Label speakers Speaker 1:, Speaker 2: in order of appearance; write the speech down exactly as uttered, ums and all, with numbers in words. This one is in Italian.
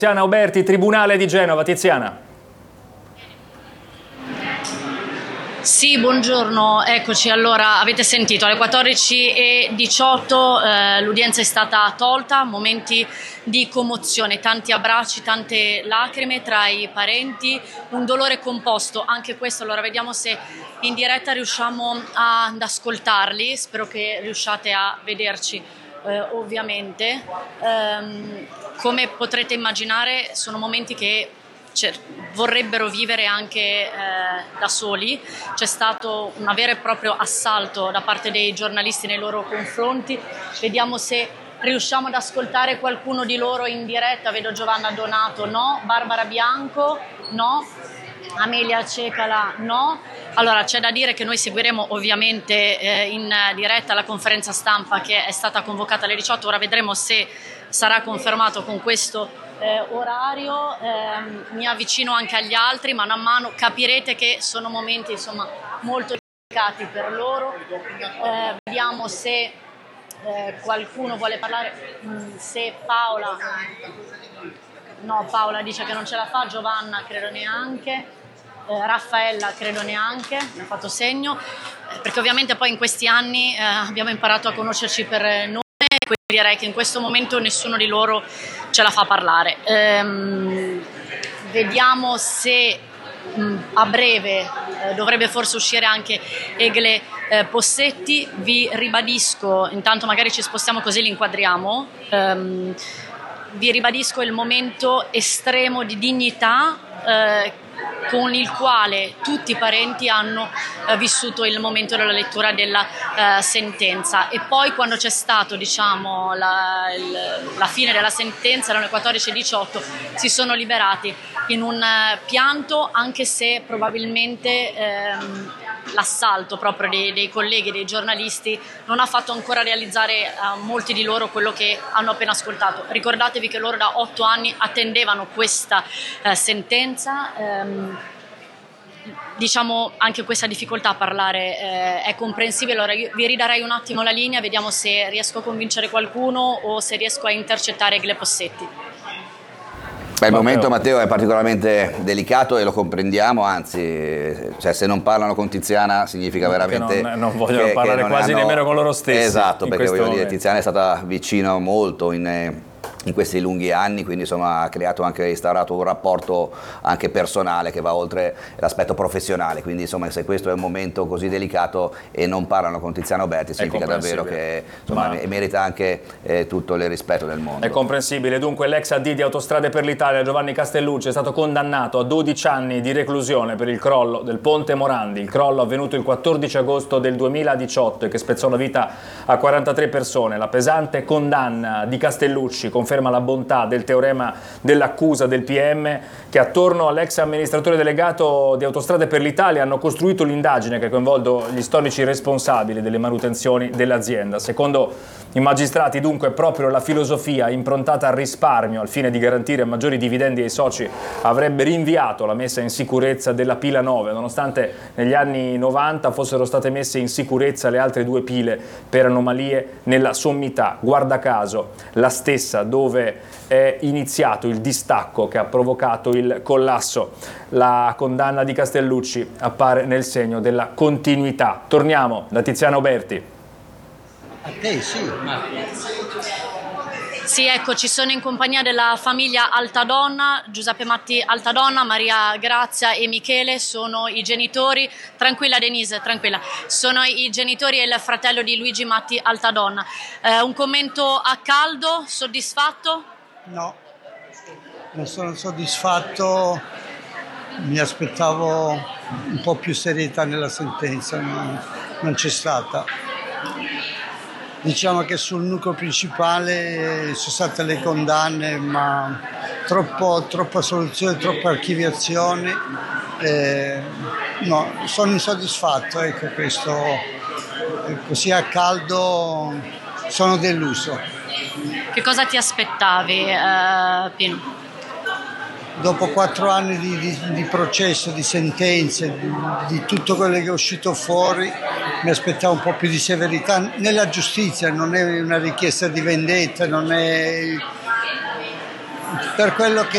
Speaker 1: Tiziana Uberti, Tribunale di Genova. Tiziana.
Speaker 2: Sì, buongiorno, eccoci. Allora, avete sentito, alle quattordici e diciotto eh, l'udienza è stata tolta, momenti di commozione, tanti abbracci, tante lacrime tra i parenti, un dolore composto, anche questo. Allora, vediamo se in diretta riusciamo ad ascoltarli, spero che riusciate a vederci eh, ovviamente. Ehm, come potrete immaginare, sono momenti che Cioè, vorrebbero vivere anche eh, da soli. C'è stato un vero e proprio assalto da parte dei giornalisti nei loro confronti. Vediamo se riusciamo ad ascoltare qualcuno di loro in diretta. Vedo Giovanna Donato, no. Barbara Bianco, no. Amelia Cecala, no. Allora, c'è da dire che noi seguiremo ovviamente eh, in diretta la conferenza stampa che è stata convocata alle diciotto. Ora vedremo se sarà confermato con questo Eh, orario. Eh, mi avvicino anche agli altri, mano a mano capirete che sono momenti insomma molto delicati per loro. Eh, vediamo se eh, qualcuno vuole parlare, mm, se Paola no, Paola dice che non ce la fa, Giovanna credo neanche, eh, Raffaella credo neanche, mi ha fatto segno, eh, perché ovviamente poi in questi anni eh, abbiamo imparato a conoscerci per nome. Quindi direi che in questo momento nessuno di loro ce la fa parlare. Ehm, vediamo se mh, a breve eh, dovrebbe forse uscire anche Egle eh, Possetti. Vi ribadisco, intanto magari ci spostiamo così li inquadriamo, ehm, vi ribadisco il momento estremo di dignità eh, con il quale tutti i parenti hanno eh, vissuto il momento della lettura della eh, sentenza. E poi quando c'è stato diciamo la, il, la fine della sentenza, erano le quattordici e diciotto, si sono liberati in un eh, pianto, anche se probabilmente ehm, l'assalto proprio dei, dei colleghi, dei giornalisti non ha fatto ancora realizzare a molti di loro quello che hanno appena ascoltato. Ricordatevi che loro da otto anni attendevano questa eh, sentenza. Ehm, diciamo anche questa difficoltà a parlare eh, è comprensibile. Allora io vi ridarei un attimo la linea, vediamo se riesco a convincere qualcuno o se riesco a intercettare Egle Possetti.
Speaker 3: Beh, il momento, Matteo, è particolarmente delicato e lo comprendiamo, anzi, cioè, se non parlano con Tiziana significa veramente
Speaker 1: non, non vogliono
Speaker 3: che,
Speaker 1: parlare
Speaker 3: che non
Speaker 1: quasi
Speaker 3: hanno...
Speaker 1: nemmeno con loro stessi.
Speaker 3: Esatto, perché voglio
Speaker 1: momento.
Speaker 3: dire, Tiziana è stata vicino molto in, in questi lunghi anni, quindi insomma ha creato anche, instaurato un rapporto anche personale che va oltre l'aspetto professionale, quindi insomma se questo è un momento così delicato e non parlano con Tiziana Uberti significa davvero che insomma, Ma... merita anche eh, tutto il rispetto del mondo.
Speaker 1: È comprensibile. Dunque l'ex A D di Autostrade per l'Italia Giovanni Castellucci è stato condannato a dodici anni di reclusione per il crollo del Ponte Morandi, il crollo avvenuto il quattordici agosto del duemiladiciotto e che spezzò la vita a quarantatré persone. La pesante condanna di Castellucci conferma la bontà del teorema dell'accusa del P M che attorno all'ex amministratore delegato di Autostrade per l'Italia hanno costruito l'indagine che coinvolge gli storici responsabili delle manutenzioni dell'azienda. Secondo i magistrati, dunque, proprio la filosofia improntata al risparmio al fine di garantire maggiori dividendi ai soci avrebbe rinviato la messa in sicurezza della pila nove, nonostante negli anni novanta fossero state messe in sicurezza le altre due pile per anomalie nella sommità. Guarda caso, la stessa dove è iniziato il distacco che ha provocato il collasso. La condanna di Castellucci appare nel segno della continuità. Torniamo da Tiziana Uberti.
Speaker 4: A te sì, ma...
Speaker 2: Sì, ecco, ci sono in compagnia della famiglia Altadonna, Giuseppe Matti Altadonna, Maria Grazia e Michele, sono i genitori, tranquilla Denise, tranquilla, sono i genitori e il fratello di Luigi Matti Altadonna. Eh, un commento a caldo, soddisfatto?
Speaker 4: No, non sono soddisfatto, mi aspettavo un po' più serietà nella sentenza, non, non c'è stata. Diciamo che sul nucleo principale sono state le condanne, ma troppo, troppa soluzione, troppa archiviazione. Eh, no, sono insoddisfatto, ecco, questo, così a caldo sono deluso.
Speaker 2: Che cosa ti aspettavi, eh, Pino?
Speaker 4: Dopo quattro anni di, di, di processo, di sentenze, di, di tutto quello che è uscito fuori, mi aspettavo un po' più di severità nella giustizia, non è una richiesta di vendetta, non è per quello che